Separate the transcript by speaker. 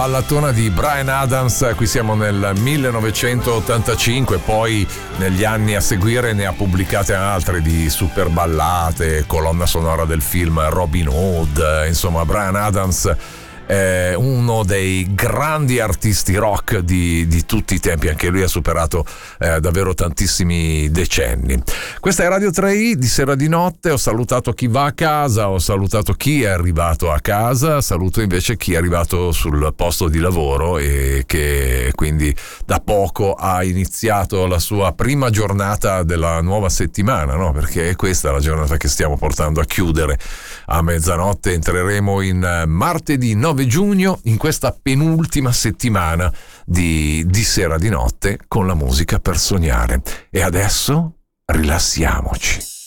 Speaker 1: Ballatona di Bryan Adams, qui siamo nel 1985, poi negli anni a seguire ne ha pubblicate altre di super ballate, colonna sonora del film Robin Hood, insomma Bryan Adams è uno dei grandi artisti rock di tutti i tempi, anche lui ha superato davvero tantissimi decenni. Questa è Radio 3i di Sera di Notte, ho salutato chi va a casa, ho salutato chi è arrivato a casa, saluto invece chi è arrivato sul posto di lavoro e che quindi da poco ha iniziato la sua prima giornata della nuova settimana, no? Perché questa è la giornata che stiamo portando a chiudere a mezzanotte. Entreremo in martedì 9 giugno, in questa penultima settimana di Sera di Notte con la musica per sognare. E adesso rilassiamoci.